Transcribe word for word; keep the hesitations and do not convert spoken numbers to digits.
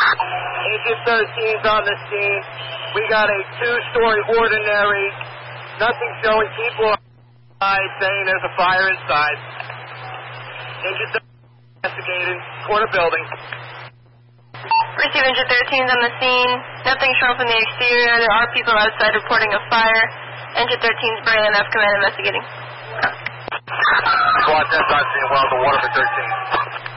Agent thirteen's on the scene. We got a two-story ordinary. Nothing showing. People outside saying there's a fire inside. Agent thirteen investigating. Corner building. Receive Agent thirteen's on the scene. Nothing showing from the exterior. There are people outside reporting a fire. Agent thirteen's bringing enough command investigating. Squad ten on scene. Well, the water for thirteen.